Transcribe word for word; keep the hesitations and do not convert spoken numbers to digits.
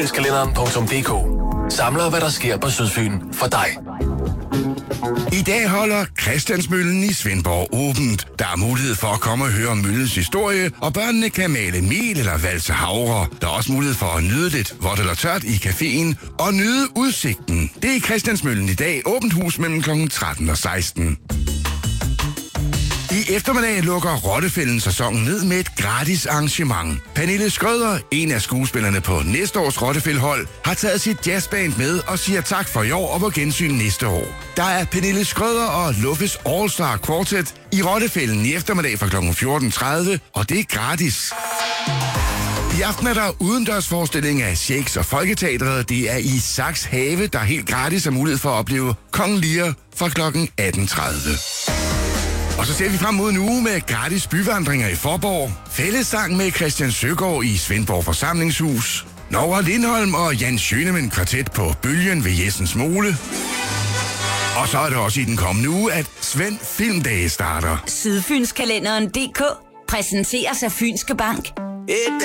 Kalenderen punktum d k samler, hvad der sker på Sydfyn for dig. I dag holder Christiansmøllen i Svendborg åbent. Der er mulighed for at komme og høre møllens historie, og børnene kan male mel eller valse havre. Der er også mulighed for at nyde lidt vådt eller tørt i caféen og nyde udsigten. Det er Christiansmøllen i dag, åbent hus mellem klokken tretten og seksten. I eftermiddag lukker Rottefælden sæsonen ned med et gratis arrangement. Pernille Skrøder, en af skuespillerne på næste års Rottefæld-hold, har taget sit jazzband med og siger tak for i år og på gensyn næste år. Der er Pernille Skrøder og Luffes All-Star Quartet i Rottefælden i eftermiddag fra klokken fjorten tredive, og det er gratis. I aften er der udendørsforestilling af Shakes og Folketeatret. Det er i Saks Have, der helt gratis er mulighed for at opleve Kong Lear fra klokken atten tredive. Og så ser vi frem mod en uge med gratis byvandringer i Forborg, fællessang med Christian Søgaard i Svendborg Forsamlingshus, Nora Lindholm og Jan Schønemann kvartet på Bølgen ved Jessens Mole. Og så er det også i den kommende uge, at Svend Filmdage starter. Sydfynskalenderen punktum d k præsenteres af Fynske Bank. Et